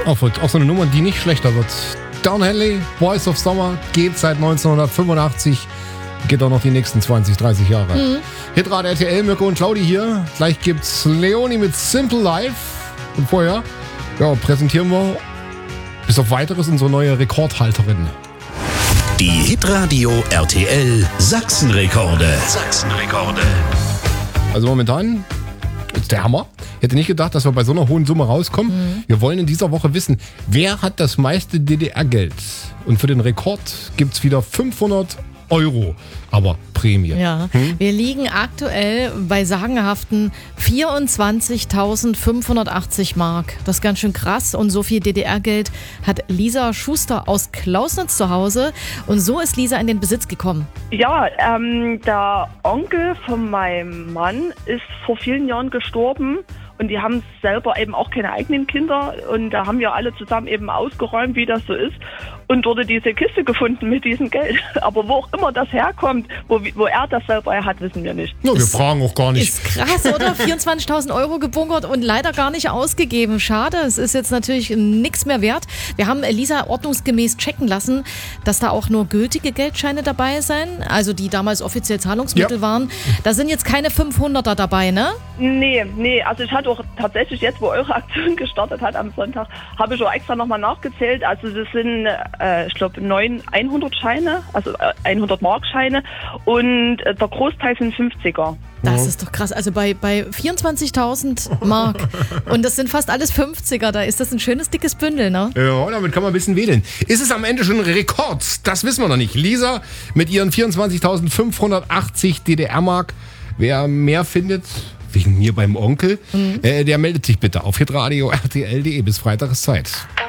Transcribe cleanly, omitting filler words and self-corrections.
Auch so eine Nummer, die nicht schlechter wird. Down Henley, Boys of Summer, geht seit 1985. Geht auch noch die nächsten 20, 30 Jahre. Hitrad RTL, Mirko und Claudi hier. Gleich gibt's Leonie mit Simple Life. Und vorher präsentieren wir bis auf Weiteres unsere neue Rekordhalterin. Die Hitradio RTL Sachsenrekorde. Also momentan ist der Hammer. Ich hätte nicht gedacht, dass wir bei so einer hohen Summe rauskommen. Wir wollen in dieser Woche wissen, wer hat das meiste DDR-Geld? Und für den Rekord gibt's wieder 500 Euro, aber Prämie. Ja, wir liegen aktuell bei sagenhaften 24.580 Mark. Das ist ganz schön krass und so viel DDR-Geld hat Lisa Schuster aus Klausnitz zu Hause und so ist Lisa in den Besitz gekommen. Ja, der Onkel von meinem Mann ist vor vielen Jahren gestorben. Und die haben selber eben auch keine eigenen Kinder. Und da haben wir alle zusammen eben ausgeräumt, wie das so ist. Und wurde diese Kiste gefunden mit diesem Geld. Aber wo auch immer das herkommt, wo er das selber hat, wissen wir nicht. Ja, wir fragen auch gar nicht. Ist krass, oder? 24.000 Euro gebunkert und leider gar nicht ausgegeben. Schade, es ist jetzt natürlich nichts mehr wert. Wir haben Lisa ordnungsgemäß checken lassen, dass da auch nur gültige Geldscheine dabei sind. Also die damals offiziell Zahlungsmittel waren. Da sind jetzt keine 500er dabei, ne? Nee, also ich hatte auch tatsächlich jetzt, wo eure Aktion gestartet hat am Sonntag, habe ich auch extra nochmal nachgezählt. Also das sind, ich glaube, 9 100-Scheine, also 100-Mark-Scheine und der Großteil sind 50er. Das ist doch krass. Also bei 24.000 Mark und das sind fast alles 50er, da ist das ein schönes, dickes Bündel, ne? Ja, damit kann man ein bisschen wedeln. Ist es am Ende schon ein Rekord? Das wissen wir noch nicht. Lisa mit ihren 24.580 DDR-Mark. Wer mehr findet, wegen mir beim Onkel, der meldet sich bitte auf hitradio rtl.de. Bis Freitag ist Zeit.